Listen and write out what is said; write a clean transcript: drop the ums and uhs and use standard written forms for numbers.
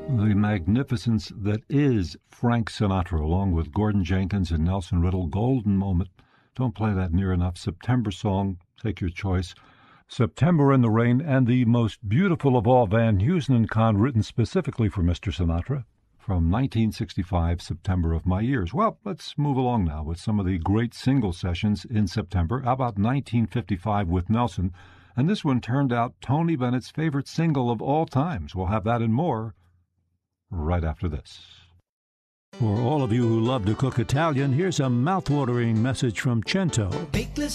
The magnificence that is Frank Sinatra, along with Gordon Jenkins and Nelson Riddle. Golden moment. Don't play that near enough. September song. Take your choice. September in the Rain, and the most beautiful of all, Van Heusen and Kahn, written specifically for Mr. Sinatra, from 1965, September of My Years. Well, let's move along now with some of the great single sessions in September. How about 1955 with Nelson? And this one turned out Tony Bennett's favorite single of all times. We'll have that and more right after this. For all of you who love to cook Italian, here's a mouth-watering message from Cento.